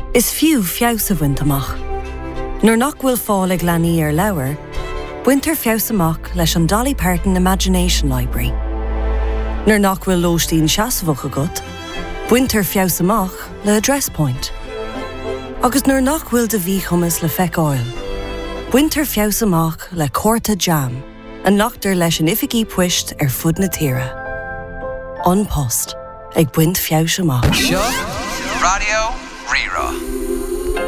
Is fiú fios a bhaint amach. Nuair nach bhfuil fáil ag leanaí ar leabhar, buintear fios amach leis an Dolly Parton Imagination Library. Nuair nach bhfuil lóistín seasamhach agat, buintear fios amach le Address Point. Agus nuair nach bhfuil de bhí chumas le feiceáil, buintear fios amach le Córta Jam, an nachtar leis an ificí puist ar fud na tíre. An Post, ag buint fios amach. Seo, Radio Rira.